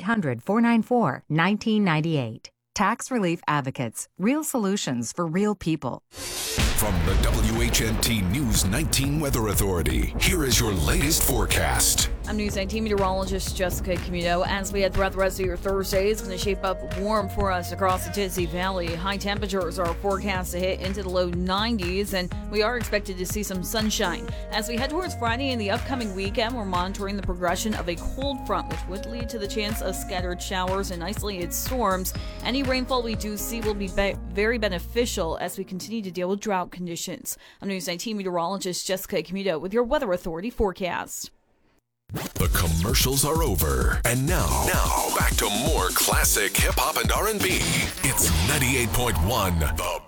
1-800-494-1998. Tax Relief Advocates. Real solutions for real people. From the WHNT News 19 Weather Authority, here is your latest forecast. I'm News 19 meteorologist Jessica Camino. As we head throughout the rest of your Thursday, it's going to shape up warm for us across the Tennessee Valley. High temperatures are forecast to hit into the low 90s, and we are expected to see some sunshine. As we head towards Friday and the upcoming weekend, we're monitoring the progression of a cold front, which would lead to the chance of scattered showers and isolated storms. Any rainfall we do see will be very beneficial as we continue to deal with drought conditions. I'm News 19 meteorologist Jessica Camino with your Weather Authority forecast. The commercials are over. And now back to more classic hip-hop and R&B. It's 98.1 The